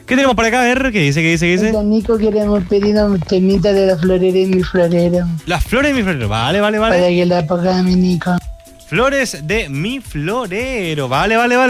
¿Qué tenemos por acá? A ver, ¿qué dice? Oiga, Nico, queremos pedir un temita de la florera y mi florero. Las flores de mi florero. Vale. Para que la ponga mi Nico. Flores de mi florero. Vale.